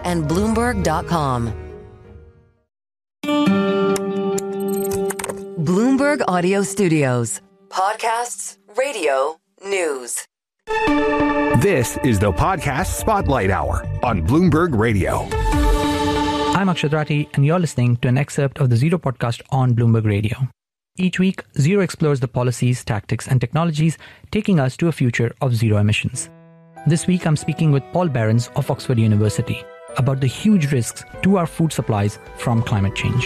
and Bloomberg.com. Bloomberg Audio Studios. Podcasts, radio, news. This is the Podcast Spotlight Hour on Bloomberg Radio. I'm Akshat Rathi, and you're listening to an excerpt of the Zero podcast on Bloomberg Radio. Each week, Zero explores the policies, tactics, and technologies taking us to a future of zero emissions. This week, I'm speaking with Paul Behrens of Oxford University about the huge risks to our food supplies from climate change.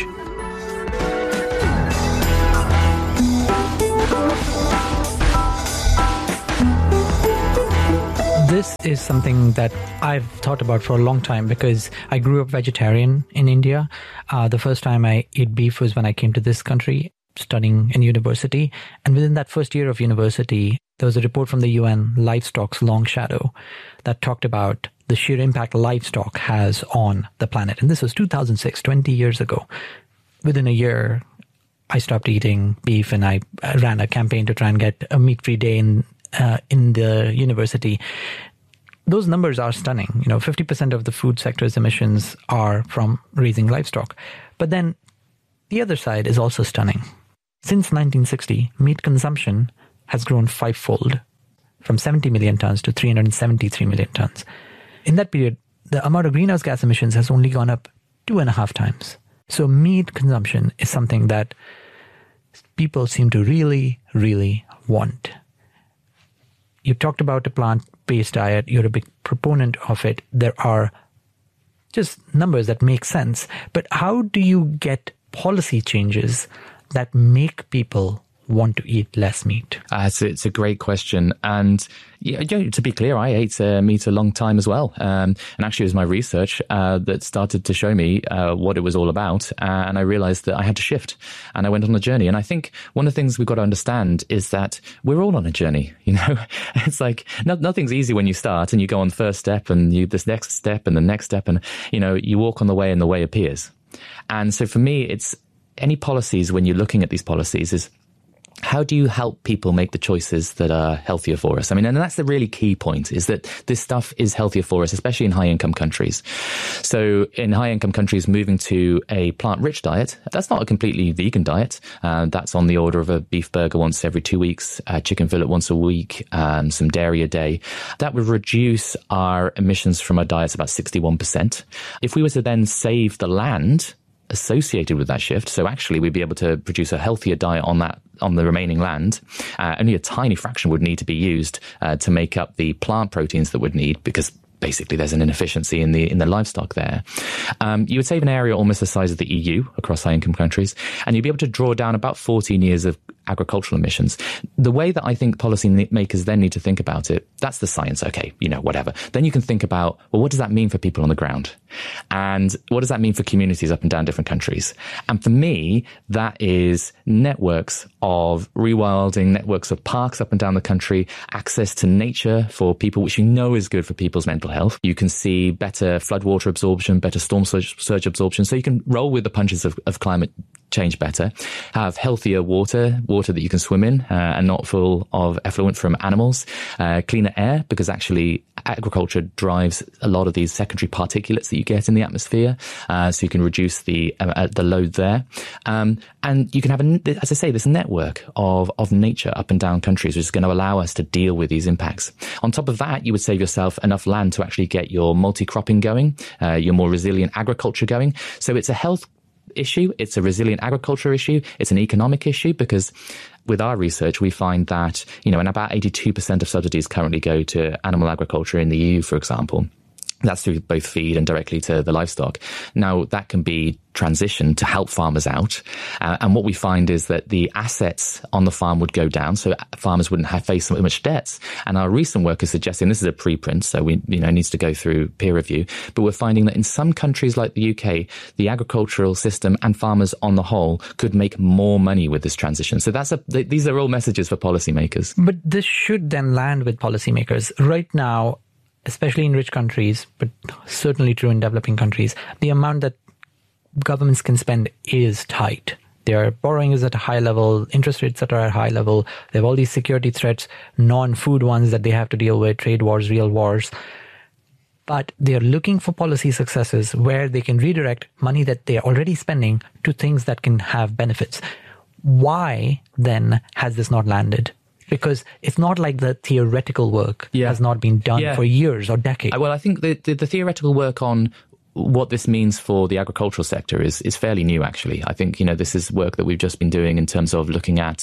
This is something that I've thought about for a long time because I grew up vegetarian in India. The first time I ate beef was when I came to this country studying in university. And within that first year of university, there was a report from the UN, Livestock's Long Shadow, that talked about the sheer impact livestock has on the planet. And this was 2006, 20 years ago. Within a year, I stopped eating beef and I ran a campaign to try and get a meat-free day in the university. Those numbers are stunning. 50% of the food sector's emissions are from raising livestock. But then the other side is also stunning. Since 1960, meat consumption has grown fivefold, from 70 million tons to 373 million tons. In that period, the amount of greenhouse gas emissions has only gone up 2.5 times. So meat consumption is something that people seem to really, really want. You talked about a plant-based diet. You're a big proponent of it. There are just numbers that make sense. But how do you get policy changes that make people want to eat less meat? It's a great question. And to be clear, I ate meat a long time as well. And actually it was my research that started to show me what it was all about. And I realized that I had to shift and I went on a journey. And I think one of the things we've got to understand is that we're all on a journey. It's like nothing's easy when you start and you go on the first step and this next step and the next step. And, you walk on the way and the way appears. And so for me, it's any policies when you're looking at these policies is how do you help people make the choices that are healthier for us? And that's the really key point is that this stuff is healthier for us, especially in high income countries. So in high income countries, moving to a plant rich diet, that's not a completely vegan diet. That's on the order of a beef burger once every 2 weeks, chicken fillet once a week, some dairy a day. That would reduce our emissions from our diets about 61%. If we were to then save the land associated with that shift, so actually we'd be able to produce a healthier diet on the remaining land. Only a tiny fraction would need to be used to make up the plant proteins that would need, because basically there's an inefficiency in the livestock there. You would save an area almost the size of the EU across high income countries, and you'd be able to draw down about 14 years of agricultural emissions. The way that I think policy makers then need to think about it, that's the science. Okay, whatever. Then you can think about, well, what does that mean for people on the ground? And what does that mean for communities up and down different countries? And for me, that is networks of rewilding, networks of parks up and down the country, access to nature for people, which is good for people's mental health. You can see better floodwater absorption, better storm surge absorption. So you can roll with the punches of climate change better, have healthier water that you can swim in and not full of effluent from animals, cleaner air, because actually agriculture drives a lot of these secondary particulates that you get in the atmosphere, so you can reduce the load there. And you can have, as I say, this network of nature up and down countries, which is going to allow us to deal with these impacts. On top of that, you would save yourself enough land to actually get your multi-cropping going, your more resilient agriculture going. So it's a health issue, it's a resilient agriculture issue, it's an economic issue, because with our research, we find that, and about 82% of subsidies currently go to animal agriculture in the EU, for example. That's through both feed and directly to the livestock. Now, that can be transitioned to help farmers out. And what we find is that the assets on the farm would go down, so farmers wouldn't face so much debts. And our recent work is suggesting, this is a preprint, so we needs to go through peer review, but we're finding that in some countries like the UK, the agricultural system and farmers on the whole could make more money with this transition. So these are all messages for policymakers. But this should then land with policymakers. Right now, especially in rich countries, but certainly true in developing countries, the amount that governments can spend is tight. Their borrowing is at a high level, interest rates that are at a high level. They have all these security threats, non-food ones that they have to deal with, trade wars, real wars. but they're looking for policy successes where they can redirect money that they're already spending to things that can have benefits. Why then has this not landed? Because it's not like the theoretical work has not been done for years or decades. Well, I think the theoretical work on what this means for the agricultural sector is fairly new, actually. I think, this is work that we've just been doing in terms of looking at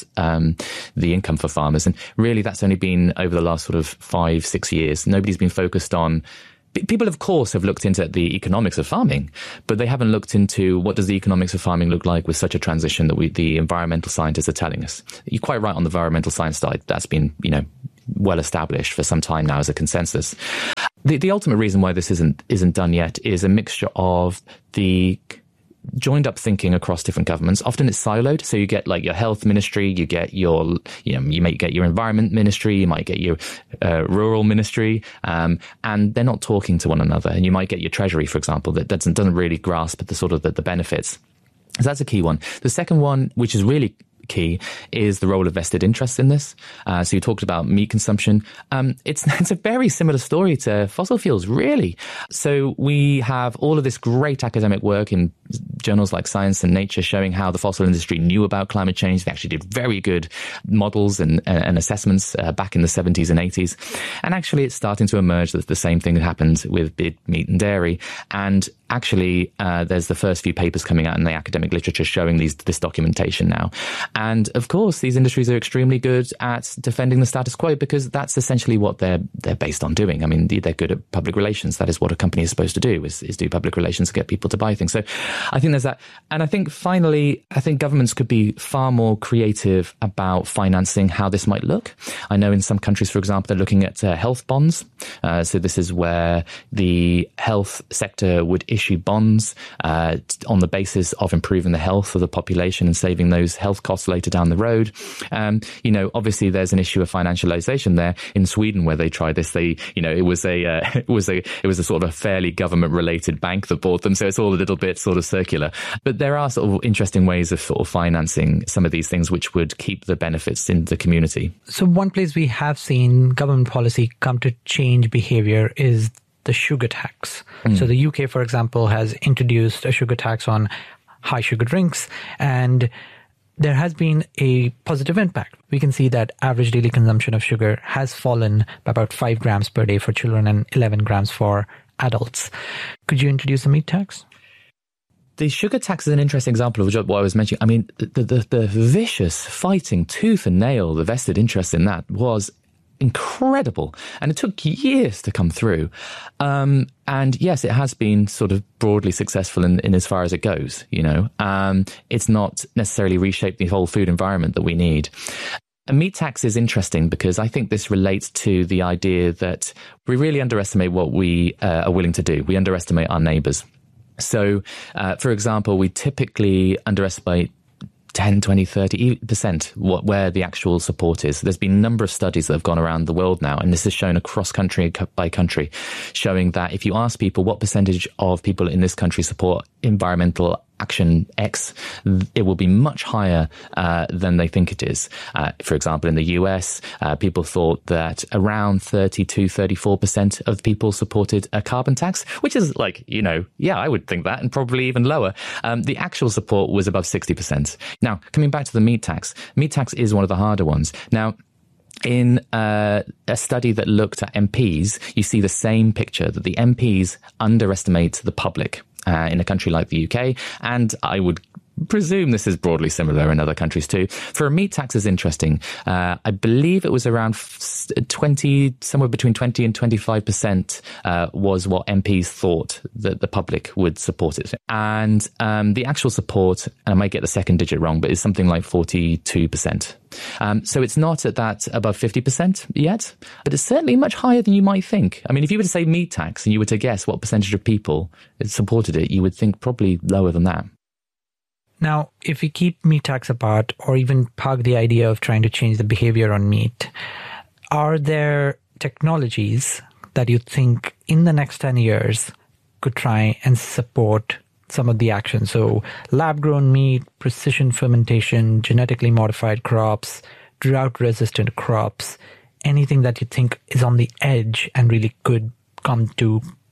the income for farmers. And really, that's only been over the last sort of 5-6 years. Nobody's been focused on... People, of course, have looked into the economics of farming, but they haven't looked into what does the economics of farming look like with such a transition that the environmental scientists are telling us. You're quite right on the environmental science side. That's been, well established for some time now as a consensus. The ultimate reason why this isn't done yet is a mixture of the joined up thinking across different governments. Often it's siloed. So you get like your health ministry, you get your, you might get your environment ministry, you might get your rural ministry, and they're not talking to one another. And you might get your treasury, for example, that doesn't really grasp the sort of the benefits. So that's a key one. The second one, which is really key, is the role of vested interests in this. So you talked about meat consumption. It's a very similar story to fossil fuels, really. So we have all of this great academic work in journals like Science and Nature showing how the fossil industry knew about climate change. They actually did very good models and assessments back in the 70s and 80s. And actually, it's starting to emerge that the same thing that happened with big meat and dairy. And actually, there's the first few papers coming out in the academic literature showing this documentation now. And of course, these industries are extremely good at defending the status quo because that's essentially what they're based on doing. I mean, they're good at public relations. That is what a company is supposed to do, is do public relations to get people to buy things. So I think there's that. And I think finally, governments could be far more creative about financing how this might look. I know in some countries, for example, they're looking at health bonds. So this is where the health sector would issue bonds on the basis of improving the health of the population and saving those health costs later down the road. Obviously there's an issue of financialization there. In Sweden, where they tried this, it was a sort of a fairly government related bank that bought them. So it's all a little bit sort of circular. But there are sort of interesting ways of sort of financing some of these things which would keep the benefits in the community. So one place we have seen government policy come to change behavior is the sugar tax. So the UK, for example, has introduced a sugar tax on high sugar drinks, and there has been a positive impact. We can see that average daily consumption of sugar has fallen by about 5 grams per day for children and 11 grams for adults. Could you introduce a meat tax? The sugar tax is an interesting example of what I was mentioning. I mean, the vicious fighting tooth and nail, the vested interest in that was incredible, and it took years to come through. And yes, it has been sort of broadly successful in as far as it goes. It's not necessarily reshaped the whole food environment that we need. A meat tax is interesting because I think this relates to the idea that we really underestimate what we are willing to do. We underestimate our neighbours. So, for example, we typically underestimate 10, 20, 30% where the actual support is. There's been a number of studies that have gone around the world now, and this is shown across country by country, showing that if you ask people what percentage of people in this country support environmental action X, it will be much higher than they think it is. For example, in the US, people thought that around 34% of people supported a carbon tax, which is like, I would think that, and probably even lower. The actual support was above 60%. Now, coming back to the meat tax is one of the harder ones. Now, in a study that looked at MPs, you see the same picture, that the MPs underestimate the public in a country like the UK, and I would presume this is broadly similar in other countries too. For a meat tax is interesting. I believe it was around 20, somewhere between 20 and 25% was what MPs thought that the public would support it. And the actual support, and I might get the second digit wrong, but it's something like 42%. So it's not at that above 50% yet, but it's certainly much higher than you might think. I mean, if you were to say meat tax and you were to guess what percentage of people supported it, you would think probably lower than that. Now, if we keep meat tax apart, or even park the idea of trying to change the behavior on meat, are there technologies that you think in the next 10 years could try and support some of the action? So lab-grown meat, precision fermentation, genetically modified crops, drought-resistant crops, anything that you think is on the edge and really could come to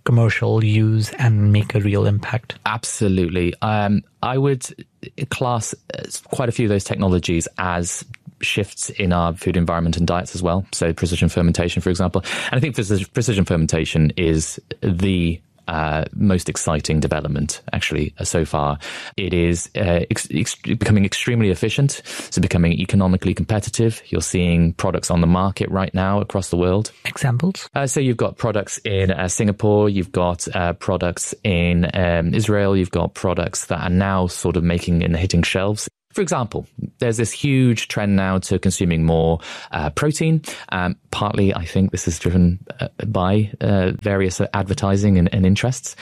commercial use and make a real impact? Absolutely. I would class quite a few of those technologies as shifts in our food environment and diets as well. So precision fermentation, for example. And I think precision fermentation is the most exciting development, actually, so far. It is becoming extremely efficient. It's becoming economically competitive. You're seeing products on the market right now across the world. Examples? So you've got products in Singapore, you've got products in Israel, you've got products that are now sort of making and hitting shelves. For example, there's this huge trend now to consuming more protein. Partly, I think this is driven by various advertising and interests.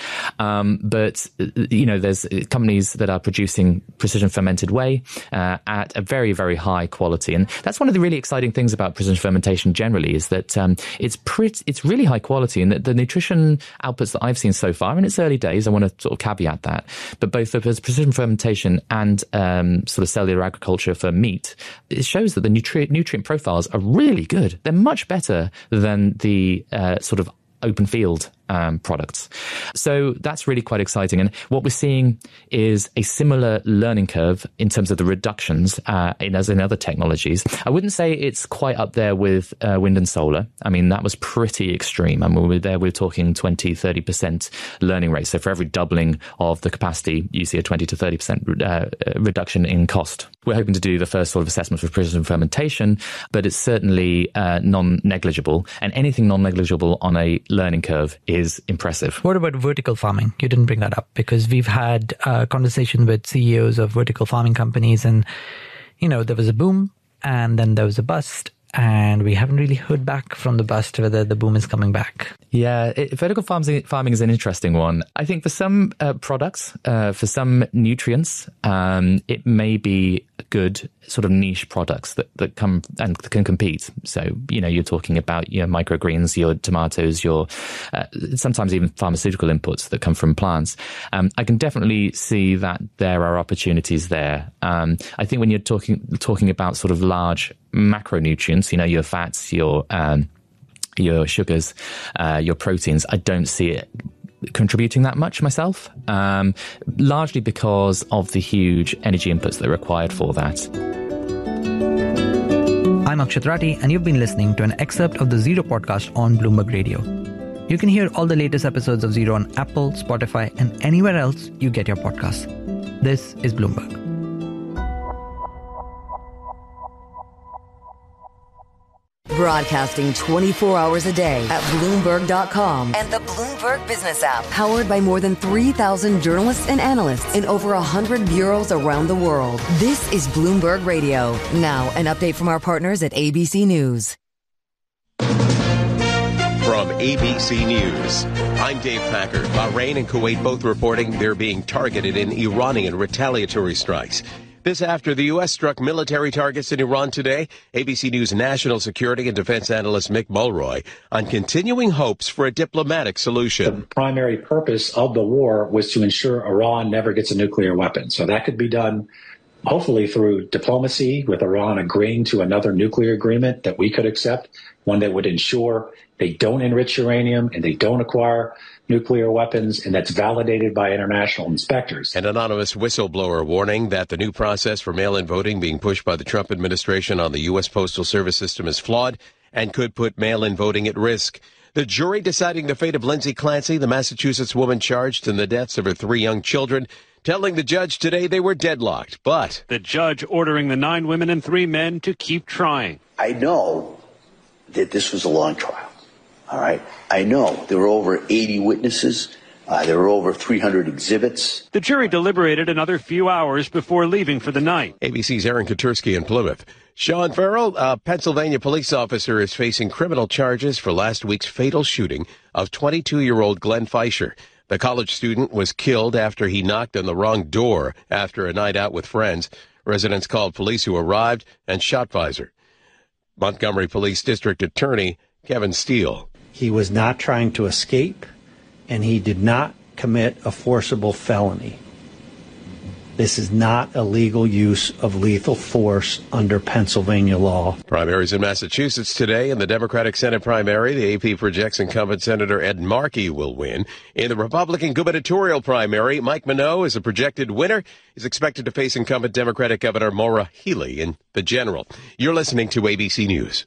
But, there's companies that are producing precision fermented whey at a very, very high quality. And that's one of the really exciting things about precision fermentation generally, is that it's really high quality, and the nutrition outputs that I've seen so far, and it's early days, I want to sort of caveat that, but both the precision fermentation and sort of cellular agriculture for meat, it shows that the nutrient profiles are really good. They're much better than the sort of open field products. So that's really quite exciting. And what we're seeing is a similar learning curve in terms of the reductions as in other technologies. I wouldn't say it's quite up there with wind and solar. I mean, that was pretty extreme. I mean, we're talking 20, 30% learning rate. So for every doubling of the capacity, you see a 20 to 30% reduction in cost. We're hoping to do the first sort of assessment for precision fermentation, but it's certainly non-negligible. And anything non-negligible on a learning curve is impressive. What about vertical farming? You didn't bring that up, because we've had a conversation with CEOs of vertical farming companies, and, there was a boom and then there was a bust, and we haven't really heard back from the bust whether the boom is coming back. Yeah, vertical farming is an interesting one. I think for some products, for some nutrients, it may be good sort of niche products that come and can compete. So, you're talking about your microgreens, your tomatoes, your sometimes even pharmaceutical inputs that come from plants. I can definitely see that there are opportunities there. I think when you're talking about sort of large macronutrients, your fats, your sugars, your proteins, I don't see it contributing that much myself, largely because of the huge energy inputs that are required for that. I'm Akshat Rathi, and you've been listening to an excerpt of the Zero podcast on Bloomberg Radio. You can hear all the latest episodes of Zero on Apple, Spotify, and anywhere else you get your podcasts. This is Bloomberg. Broadcasting 24 hours a day at Bloomberg.com and the Bloomberg Business app. Powered by more than 3,000 journalists and analysts in over 100 bureaus around the world. This is Bloomberg Radio. Now, an update from our partners at ABC News. From ABC News, I'm Dave Packer. Bahrain and Kuwait both reporting they're being targeted in Iranian retaliatory strikes. This after the U.S. struck military targets in Iran today. ABC News national security and defense analyst Mick Mulroy on continuing hopes for a diplomatic solution. The primary purpose of the war was to ensure Iran never gets a nuclear weapon. So that could be done hopefully through diplomacy, with Iran agreeing to another nuclear agreement that we could accept, one that would ensure they don't enrich uranium and they don't acquire nuclear weapons, and that's validated by international inspectors. An anonymous whistleblower warning that the new process for mail-in voting being pushed by the Trump administration on the U.S. Postal Service system is flawed and could put mail-in voting at risk. The jury deciding the fate of Lindsay Clancy, the Massachusetts woman charged in the deaths of her 3 young children, telling the judge today they were deadlocked, but the judge ordering the 9 women and 3 men to keep trying. I know that this was a long trial. All right. I know there were over 80 witnesses. There were over 300 exhibits. The jury deliberated another few hours before leaving for the night. ABC's Aaron Katursky in Plymouth. Sean Farrell, a Pennsylvania police officer, is facing criminal charges for last week's fatal shooting of 22-year-old Glenn Fisher. The college student was killed after he knocked on the wrong door after a night out with friends. Residents called police, who arrived and shot Fisher. Montgomery Police District Attorney Kevin Steele. He was not trying to escape, and he did not commit a forcible felony. This is not a legal use of lethal force under Pennsylvania law. Primaries in Massachusetts today. In the Democratic Senate primary, the AP projects incumbent Senator Ed Markey will win. In the Republican gubernatorial primary, Mike Minow is a projected winner. He's expected to face incumbent Democratic Governor Maura Healey in the general. You're listening to ABC News.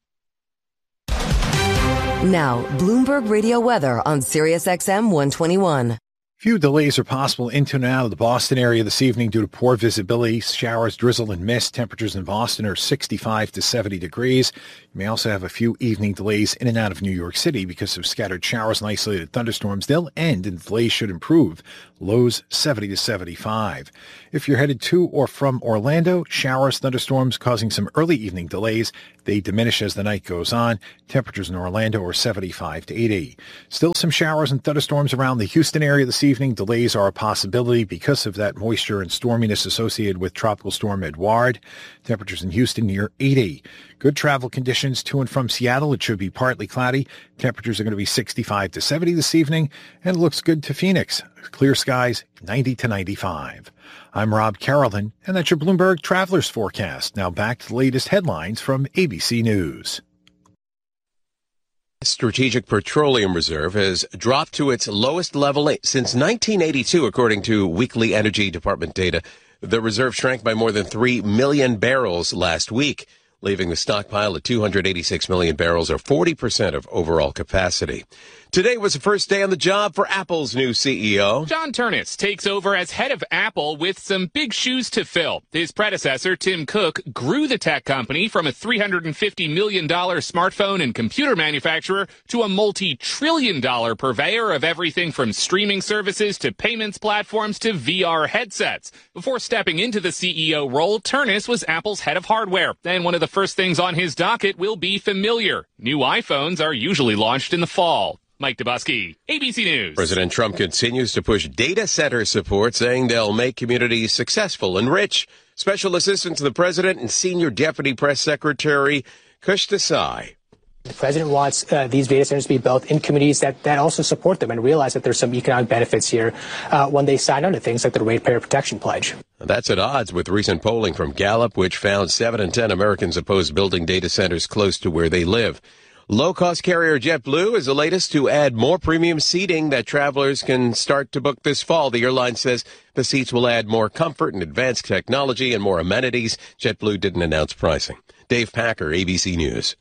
Now, Bloomberg Radio weather on Sirius XM 121. Few delays are possible into and out of the Boston area this evening due to poor visibility. Showers, drizzle, and mist. Temperatures in Boston are 65 to 70 degrees. You may also have a few evening delays in and out of New York City because of scattered showers and isolated thunderstorms. They'll end and delays should improve. Lows 70 to 75. If you're headed to or from Orlando, showers, thunderstorms causing some early evening delays. They diminish as the night goes on. Temperatures in Orlando are 75 to 80. Still some showers and thunderstorms around the Houston area this evening. Delays are a possibility because of that moisture and storminess associated with Tropical Storm Edouard. Temperatures in Houston near 80. Good travel conditions to and from Seattle. It should be partly cloudy. Temperatures are going to be 65 to 70 this evening, and it looks good to Phoenix. Clear skies, 90 to 95. I'm Rob Carolyn, and that's your Bloomberg Travelers Forecast. Now back to the latest headlines from ABC News. Strategic Petroleum Reserve has dropped to its lowest level since 1982, according to weekly Energy Department data. The reserve shrank by more than 3 million barrels last week, leaving the stockpile at 286 million barrels, or 40% of overall capacity. Today was the first day on the job for Apple's new CEO. John Ternus takes over as head of Apple with some big shoes to fill. His predecessor, Tim Cook, grew the tech company from a $350 million smartphone and computer manufacturer to a multi-trillion-dollar purveyor of everything from streaming services to payments platforms to VR headsets. Before stepping into the CEO role, Ternus was Apple's head of hardware, and one of the first things on his docket will be familiar. New iPhones are usually launched in the fall. Mike Dubusky, ABC News. President Trump continues to push data center support, saying they'll make communities successful and rich. Special Assistant to the President and Senior Deputy Press Secretary Kush Desai. The president wants these data centers to be built in communities that also support them and realize that there's some economic benefits here when they sign on to things like the Ratepayer Protection Pledge. That's at odds with recent polling from Gallup, which found 7 in 10 Americans oppose building data centers close to where they live. Low-cost carrier JetBlue is the latest to add more premium seating that travelers can start to book this fall. The airline says the seats will add more comfort and advanced technology and more amenities. JetBlue didn't announce pricing. Dave Packer, ABC News.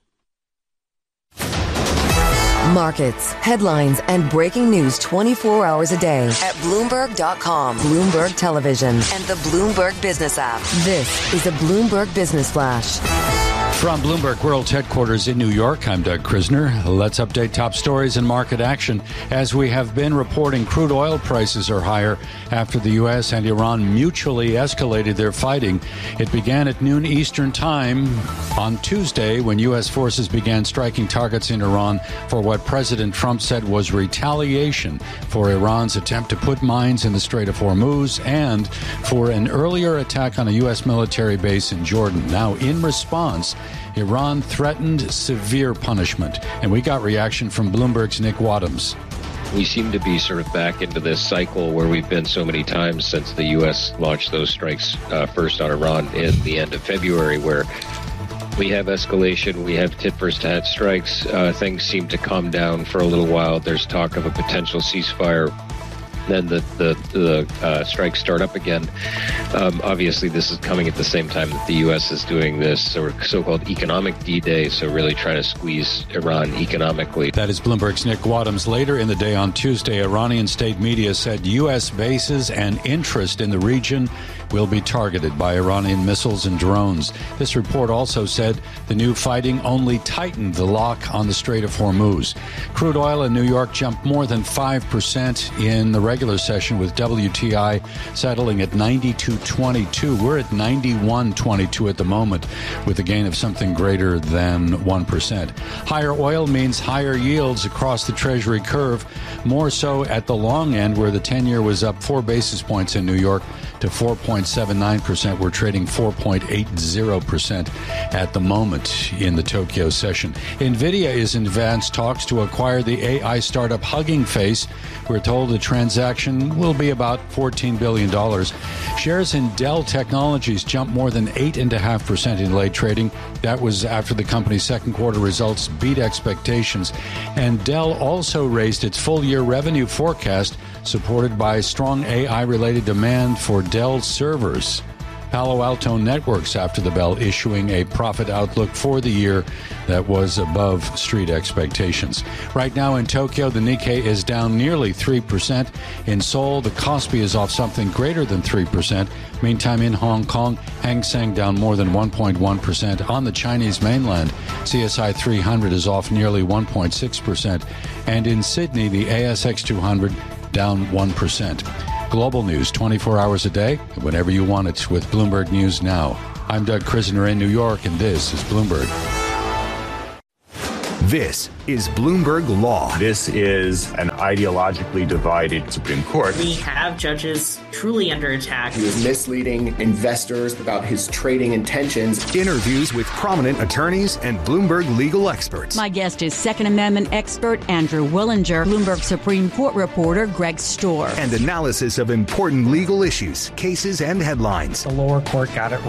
Markets, headlines, and breaking news 24 hours a day at Bloomberg.com, Bloomberg Television, and the Bloomberg Business app. This is a Bloomberg Business Flash. From Bloomberg World Headquarters in New York, I'm Doug Krisner. Let's update top stories and market action. As we have been reporting, crude oil prices are higher after the U.S. and Iran mutually escalated their fighting. It began at noon Eastern Time on Tuesday when U.S. forces began striking targets in Iran for what President Trump said was retaliation for Iran's attempt to put mines in the Strait of Hormuz and for an earlier attack on a U.S. military base in Jordan. Now, in response, Iran threatened severe punishment, and we got reaction from Bloomberg's Nick Wadhams. We seem to be sort of back into this cycle where we've been so many times since the U.S. launched those strikes first on Iran in the end of February, where we have escalation, we have tit-for-tat strikes. Things seem to calm down for a little while. There's talk of a potential ceasefire. Then the strikes start up again. Obviously, this is coming at the same time that the U.S. is doing this so-called economic D-Day, so really trying to squeeze Iran economically. That is Bloomberg's Nick Wadhams. Later in the day on Tuesday, Iranian state media said U.S. bases and interest in the region will be targeted by Iranian missiles and drones. This report also said the new fighting only tightened the lock on the Strait of Hormuz. Crude oil in New York jumped more than 5% in the regular session, with WTI settling at 92.22. We're at 91.22 at the moment, with a gain of something greater than 1%. Higher oil means higher yields across the Treasury curve, more so at the long end, where the 10-year was up 4 basis points in New York to 4.6%. 4.79%. We're trading 4.80% at the moment in the Tokyo session. NVIDIA is in advanced talks to acquire the AI startup Hugging Face. We're told the transaction will be about $14 billion. Shares in Dell Technologies jumped more than 8.5% in late trading. That was after the company's second quarter results beat expectations. And Dell also raised its full-year revenue forecast, supported by strong AI-related demand for Dell servers. Palo Alto Networks after the bell, issuing a profit outlook for the year that was above street expectations. Right now in Tokyo, the Nikkei is down nearly 3%. In Seoul, the Kospi is off something greater than 3%. Meantime, in Hong Kong, Hang Seng down more than 1.1%. On the Chinese mainland, CSI 300 is off nearly 1.6%. And in Sydney, the ASX 200 down 1%. Global news 24 hours a day, whenever you want it, with Bloomberg News Now. I'm Doug Krisner in New York, and this is Bloomberg. This is Bloomberg Law. This is an ideologically divided Supreme Court. We have judges truly under attack. He was misleading investors about his trading intentions. Interviews with prominent attorneys and Bloomberg legal experts. My guest is Second Amendment expert Andrew Willinger, Bloomberg Supreme Court reporter Greg Stohr. And analysis of important legal issues, cases, and headlines. The lower court got it